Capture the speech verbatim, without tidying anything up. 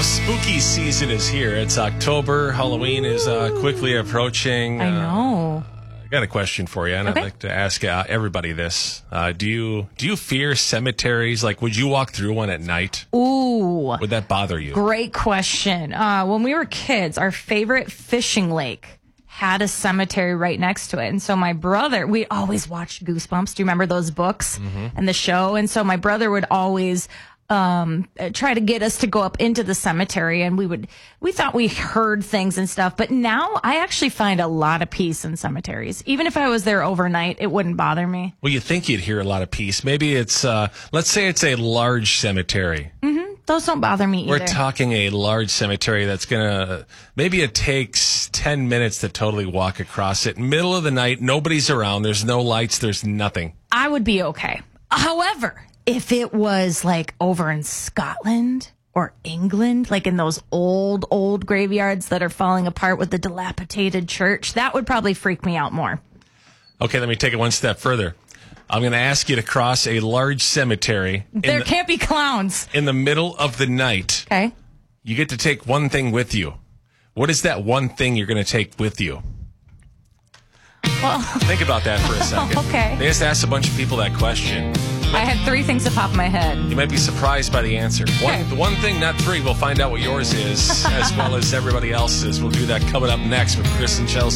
know, spooky season is here. It's October. Halloween is uh, quickly approaching. I know. Uh, I got a question for you, and Okay. I'd like to ask uh, everybody this. Uh, do you do you fear cemeteries? Like, would you walk through one at night? Ooh, Would that bother you? great question. Uh, when we were kids, our favorite fishing lake had a cemetery right next to it. And so my brother, we always watched Goosebumps. Do you remember those books and the show? And so my brother would always um, try to get us to go up into the cemetery, and we would, we thought we heard things and stuff. But now I actually find a lot of peace in cemeteries. Even if I was there overnight, it wouldn't bother me. Well, you think you'd hear a lot of peace. Maybe it's, uh, let's say it's a large cemetery. Those don't bother me We're either. talking a large cemetery that's going to, maybe it takes ten minutes to totally walk across it. Middle of the night, nobody's around. There's no lights. There's nothing. I would be okay. However, if it was like over in Scotland or England, like in those old, old graveyards that are falling apart with the dilapidated church, that would probably freak me out more. Okay, let me take it one step further. I'm going to ask you to cross a large cemetery in There the, can't be clowns. in the middle of the night. Okay. You get to take one thing with you. What is that one thing you're going to take with you? Well, Think about that for a second. Okay. They just asked a bunch of people that question. I had three things that popped in my head. You might be surprised by the answer. One, Okay. the one thing, not three. We'll find out what yours is, as well as everybody else's. We'll do that coming up next with Chris and Chelsea.